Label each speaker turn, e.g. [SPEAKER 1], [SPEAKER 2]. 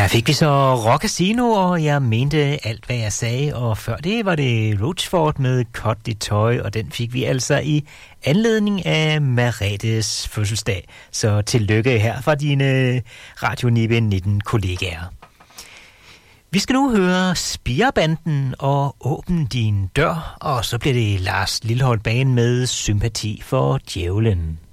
[SPEAKER 1] Her fik vi så Rock Casino, og jeg mente alt, hvad jeg sagde. Og før det var det Roachford med Cut the Toy, og den fik vi altså i anledning af Meretes fødselsdag. Så tillykke her fra dine Radio 19 kollegaer. Vi skal nu høre Spirebanden og Åbn din dør, og så bliver det Lars Lilholt Band med Sympati for djævlen.